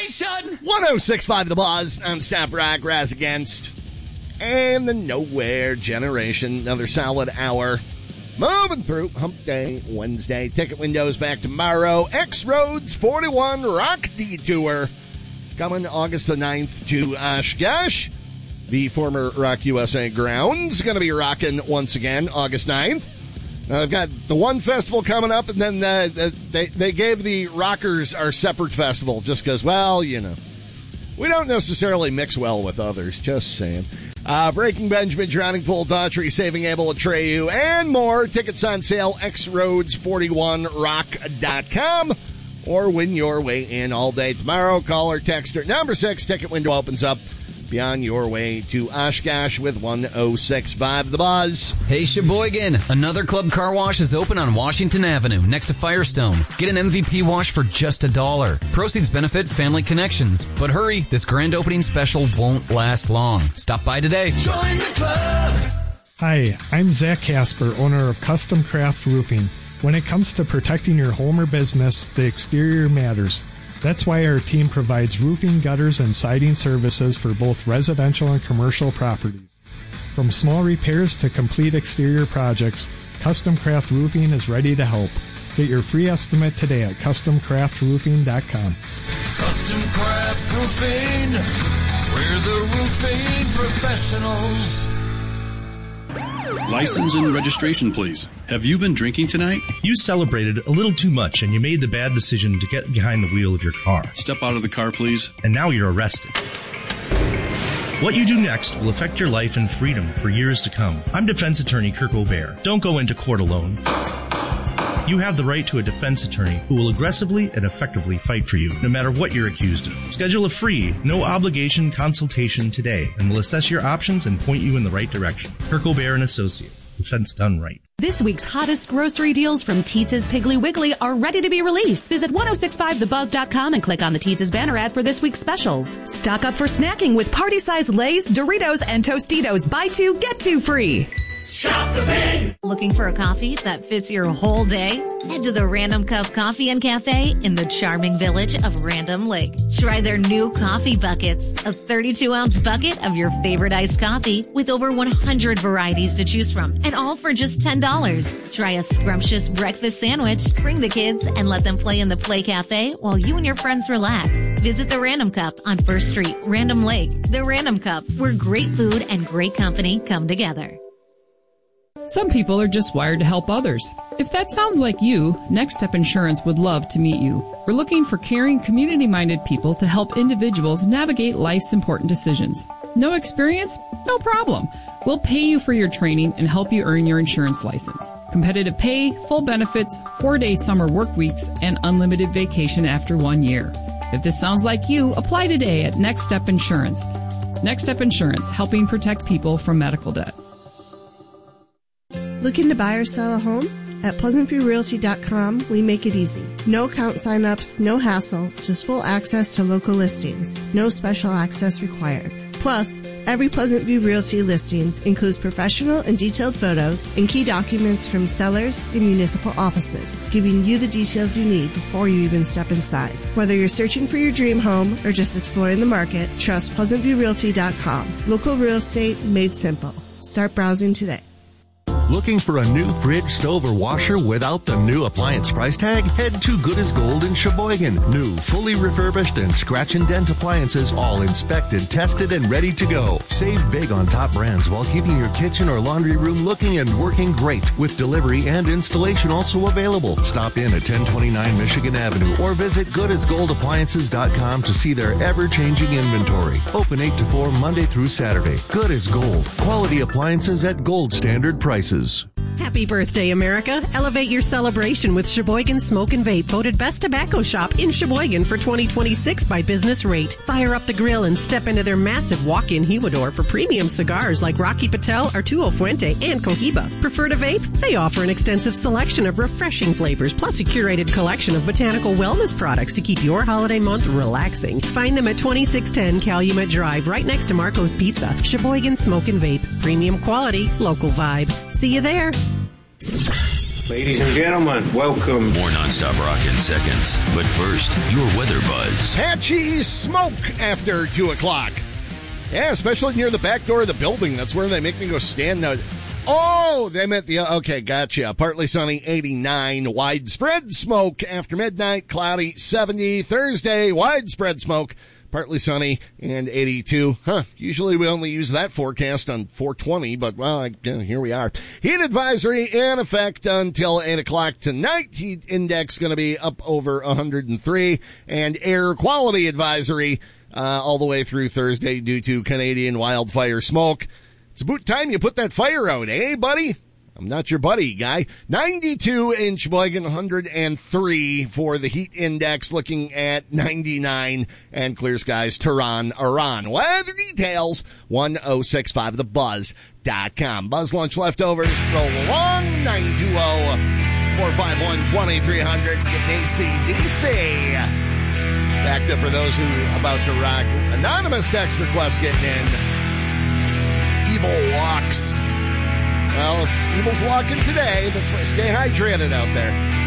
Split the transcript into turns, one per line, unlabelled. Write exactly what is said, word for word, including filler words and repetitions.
son!
one oh six point five The Buzz, non-stop rock, Raz Against, and the Nowhere Generation. Another solid hour. Moving through Hump Day Wednesday. Ticket windows back tomorrow. X-Roads forty-one Rock Detour coming August the ninth to Oshkosh. The former Rock U S A grounds going to be rocking once again August ninth. Uh, I've got the one festival coming up, and then uh, they, they gave the Rockers our separate festival just because, well, you know, we don't necessarily mix well with others. Just saying. Uh, Breaking Benjamin, Drowning Pool, Daughtry, Saving Abel, Atreyu, and more. Tickets on sale, x roads forty-one rock dot com, or win your way in all day tomorrow. Call or text her. Number six, ticket window opens up. Be on your way to Oshkosh with one oh six point five The Buzz.
Hey, Sheboygan. Another Club Car Wash is open on Washington Avenue next to Firestone. Get an M V P wash for just a dollar. Proceeds benefit Family Connections. But hurry, this grand opening special won't last long. Stop by today. Join the club.
Hi, I'm Zach Casper, owner of Custom Craft Roofing. When it comes to protecting your home or business, the exterior matters. That's why our team provides roofing, gutters, and siding services for both residential and commercial properties. From small repairs to complete exterior projects, Custom Craft Roofing is ready to help. Get your free estimate today at custom craft roofing dot com.
Custom Craft Roofing, we're the roofing professionals.
License and registration, please. Have you been drinking tonight?
You celebrated a little too much and you made the bad decision to get behind the wheel of your car.
Step out of the car, please.
And now you're arrested. What you do next will affect your life and freedom for years to come. I'm defense attorney Kirk O'Bear. Don't go into court alone. You have the right to a defense attorney who will aggressively and effectively fight for you, no matter what you're accused of. Schedule a free, no-obligation consultation today, and we'll assess your options and point you in the right direction. Kirk O'Bear and Associate. Defense done right.
This week's hottest grocery deals from Teetz's Piggly Wiggly are ready to be released. Visit ten sixty-five the buzz dot com and click on the Teetz's banner ad for this week's specials. Stock up for snacking with party-sized Lay's, Doritos, and Tostitos. Buy two, get two free.
Shop the Pig! Looking for a coffee that fits your whole day? Head to the Random Cup Coffee and Cafe in the charming village of Random Lake. Try their new coffee buckets, a thirty-two ounce bucket of your favorite iced coffee with over one hundred varieties to choose from, and all for just ten dollars. Try a scrumptious breakfast sandwich, bring the kids, and let them play in the Play Cafe while you and your friends relax. Visit the Random Cup on First Street, Random Lake. The Random Cup, where great food and great company come together.
Some people are just wired to help others. If that sounds like you, Next Step Insurance would love to meet you. We're looking for caring, community-minded people to help individuals navigate life's important decisions. No experience? No problem. We'll pay you for your training and help you earn your insurance license. Competitive pay, full benefits, four-day summer work weeks, and unlimited vacation after one year. If this sounds like you, apply today at Next Step Insurance. Next Step Insurance, helping protect people from medical debt.
Looking to buy or sell a home? At Pleasant View Realty dot com, we make it easy. No account sign-ups, no hassle, just full access to local listings. No special access required. Plus, every Pleasant View Realty listing includes professional and detailed photos and key documents from sellers and municipal offices, giving you the details you need before you even step inside. Whether you're searching for your dream home or just exploring the market, trust Pleasant View Realty dot com. Local real estate made simple. Start browsing today.
Looking for a new fridge, stove, or washer without the new appliance price tag? Head to Good as Gold in Sheboygan. New, fully refurbished, and scratch and dent appliances, all inspected, tested, and ready to go. Save big on top brands while keeping your kitchen or laundry room looking and working great, with delivery and installation also available. Stop in at ten twenty-nine Michigan Avenue or visit good as gold appliances dot com to see their ever-changing inventory. Open eight to four Monday through Saturday. Good as Gold. Quality appliances at gold standard prices.
Happy birthday, America. Elevate your celebration with Sheboygan Smoke and Vape, voted best tobacco shop in Sheboygan for twenty twenty-six by Business Rate. Fire up the grill and step into their massive walk-in humidor for premium cigars like Rocky Patel, Arturo Fuente, and Cohiba. Prefer to vape? They offer an extensive selection of refreshing flavors, plus a curated collection of botanical wellness products to keep your holiday month relaxing. Find them at twenty-six ten Calumet Drive, right next to Marco's Pizza. Sheboygan Smoke and Vape. Premium quality, local vibe. See you there.
Ladies and gentlemen, welcome.
More nonstop rock in seconds. But first, your weather buzz.
Patchy smoke after two o'clock. Yeah, especially near the back door of the building. That's where they make me go stand now. Oh, they meant the, okay, gotcha. Partly sunny, eighty-nine. Widespread smoke after midnight, cloudy, seventy. Thursday, widespread smoke, partly sunny, and eighty-two. Huh, usually we only use that forecast on four twenty, but, well, I, yeah, here we are. Heat advisory in effect until eight o'clock tonight. Heat index going to be up over one hundred three, and air quality advisory uh, all the way through Thursday due to Canadian wildfire smoke. It's about time you put that fire out, eh, buddy? I'm not your buddy, guy. ninety-two in Sheboygan, one hundred three for the heat index, looking at ninety-nine, and clear skies, Tehran, Iran. Weather details, one oh six point five the buzz dot com. Buzz Lunch leftovers, roll along, nine two zero, four five one, two three zero zero, getting A C D C. Back to for those who are about to rock. Anonymous text request getting in. Evil walks. Well, if evil's walking today, but stay hydrated out there.